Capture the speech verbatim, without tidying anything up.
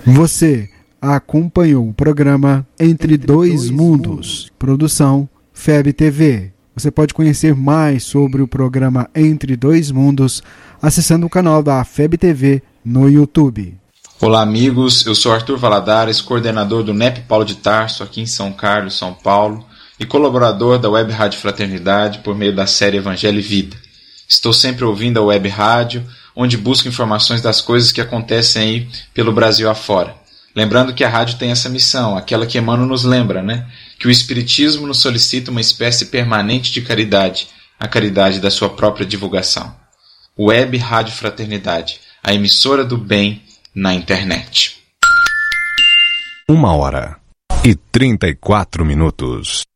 Você acompanhou o programa Entre Dois Mundos, produção F E B T V. Você pode conhecer mais sobre o programa Entre Dois Mundos acessando o canal da F E B T V no YouTube. Olá amigos, eu sou Arthur Valadares, coordenador do N E P Paulo de Tarso aqui em São Carlos, São Paulo, e colaborador da Web Rádio Fraternidade por meio da série Evangelho e Vida. Estou sempre ouvindo a Web Rádio, onde busco informações das coisas que acontecem aí pelo Brasil afora. Lembrando que a rádio tem essa missão, aquela que Emmanuel nos lembra, né? Que o Espiritismo nos solicita uma espécie permanente de caridade, a caridade da sua própria divulgação. Web Rádio Fraternidade, a emissora do bem na internet. Uma hora e trinta e quatro minutos.